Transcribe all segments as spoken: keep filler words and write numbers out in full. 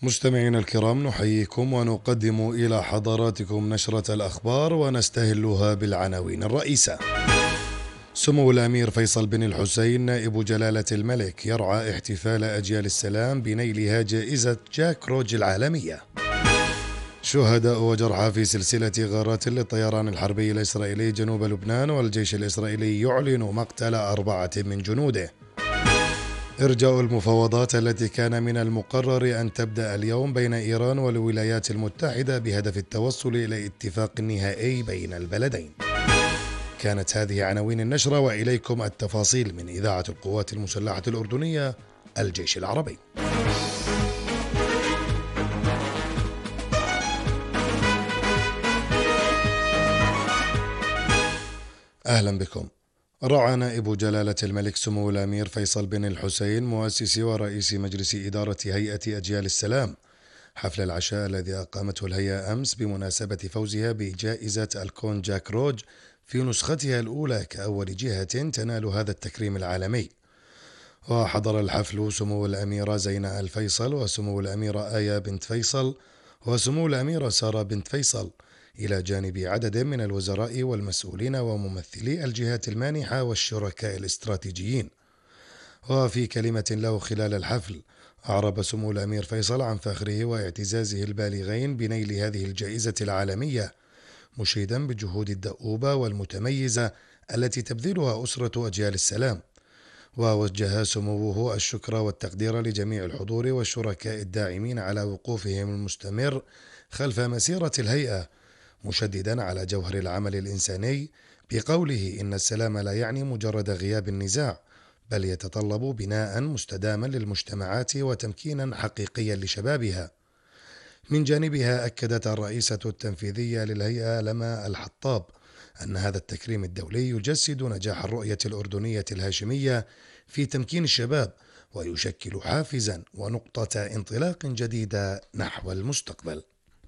مستمعينا الكرام، نحييكم ونقدم إلى حضراتكم نشرة الأخبار ونستهلها بالعناوين الرئيسة. سمو الأمير فيصل بن الحسين نائب جلالة الملك يرعى احتفال أجيال السلام بنيلها جائزة جاك روج العالمية. شهداء وجرحى في سلسلة غارات للطيران الحربي الإسرائيلي جنوب لبنان، والجيش الإسرائيلي يعلن مقتل أربعة من جنوده. إرجاء المفاوضات التي كان من المقرر أن تبدأ اليوم بين إيران والولايات المتحدة بهدف التوصل إلى اتفاق نهائي بين البلدين. كانت هذه عناوين النشرة، وإليكم التفاصيل من إذاعة القوات المسلحة الأردنية الجيش العربي. أهلا بكم. رعى نائب جلالة الملك سمو الأمير فيصل بن الحسين مؤسس ورئيس مجلس إدارة هيئة أجيال السلام حفل العشاء الذي أقامته الهيئة أمس بمناسبة فوزها بجائزة الكون جاك روج في نسختها الأولى كأول جهة تنال هذا التكريم العالمي. وحضر الحفل سمو الأميرة زينة الفيصل وسمو الأميرة آية بنت فيصل وسمو الأميرة سارة بنت فيصل، إلى جانب عدد من الوزراء والمسؤولين وممثلي الجهات المانحة والشركاء الاستراتيجيين. وفي كلمة له خلال الحفل أعرب سمو الأمير فيصل عن فخره واعتزازه البالغين بنيل هذه الجائزة العالمية، مشيدا بالجهود الدؤوبة والمتميزة التي تبذلها أسرة أجيال السلام. ووجه سموه الشكر والتقدير لجميع الحضور والشركاء الداعمين على وقوفهم المستمر خلف مسيرة الهيئة، مشددا على جوهر العمل الإنساني بقوله إن السلام لا يعني مجرد غياب النزاع، بل يتطلب بناء مستداما للمجتمعات وتمكينا حقيقيا لشبابها. من جانبها أكدت الرئيسة التنفيذية للهيئة لما الحطاب أن هذا التكريم الدولي يجسد نجاح الرؤية الأردنية الهاشمية في تمكين الشباب، ويشكل حافزا ونقطة انطلاق جديدة نحو المستقبل.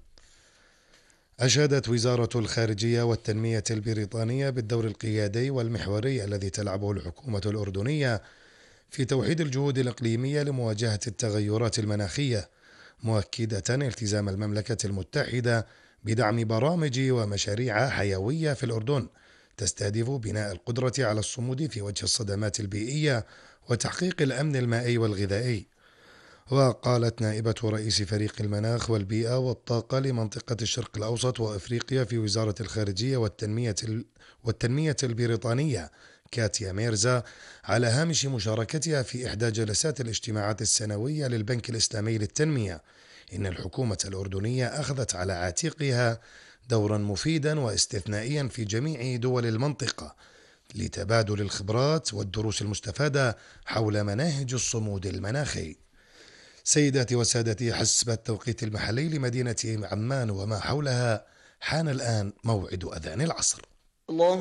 أشادت وزارة الخارجية والتنمية البريطانية بالدور القيادي والمحوري الذي تلعبه الحكومة الأردنية في توحيد الجهود الإقليمية لمواجهة التغيرات المناخية، مؤكدة التزام المملكة المتحدة بدعم برامج ومشاريع حيوية في الأردن تستهدف بناء القدرة على الصمود في وجه الصدمات البيئية وتحقيق الأمن المائي والغذائي. وقالت نائبة رئيس فريق المناخ والبيئة والطاقة لمنطقة الشرق الأوسط وأفريقيا في وزارة الخارجية والتنمية, والتنمية البريطانية كاتيا ميرزا على هامش مشاركتها في إحدى جلسات الاجتماعات السنوية للبنك الإسلامي للتنمية إن الحكومة الأردنية أخذت على عاتقها دورا مفيدا واستثنائيا في جميع دول المنطقة لتبادل الخبرات والدروس المستفادة حول مناهج الصمود المناخي. سيداتي وسادتي، حسب التوقيت المحلي لمدينة عمان وما حولها حان الآن موعد أذان العصر. الله